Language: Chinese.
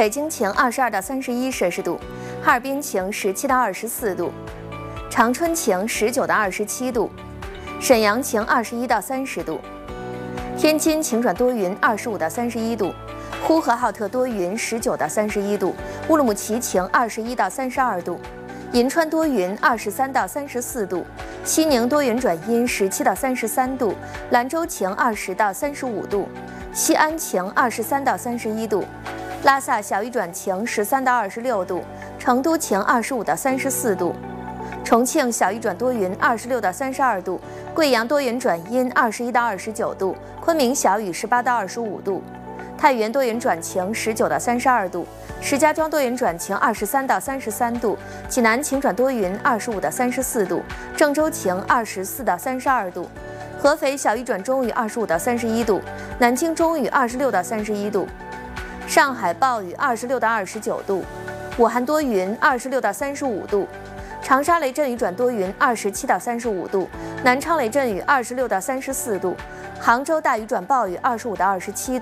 北京晴22到31摄氏度，哈尔滨晴17到24度，长春晴19到27度，沈阳晴21到30度，天津晴转多云25到31度，呼和浩特多云19到31度，乌鲁木齐晴21到32度，银川多云23到34度，西宁多云转阴17到33度，兰州晴20到35度，西安晴23到31度，拉萨小雨转晴13到26度，成都晴25到34度，重庆小雨转多云26到32度，贵阳多云转阴21到29度，昆明小雨18到25度，太原多云转晴19到32度，石家庄多云转晴23到33度，济南晴转多云25到34度，郑州晴24到32度，合肥小雨转中雨25到31度，南京中雨26到31度，上海暴雨26到29度，武汉多云26到35度，长沙雷阵雨转多云27到35度，南昌雷阵雨26到34度，杭州大雨转暴雨25到27度。